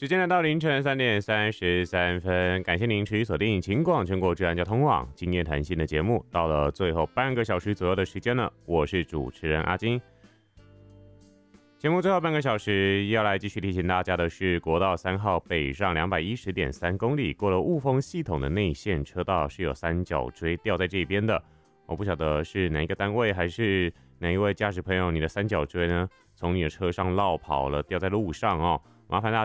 时间来到凌晨3:33，感谢您持续锁定秦广全国治安交通网今夜谈心的节目。到了最后半个小时左右的时间呢，我是主持人阿金。节目最后半个小时要来继续提醒大家的是，国道3号北上210.3公里，过了雾峰系统的内线车道是有三角锥掉在这边的。我不晓得是哪一个单位还是哪一位驾驶朋友，你的三角锥呢从你的车上绕跑了，掉在路上哦。麻烦大家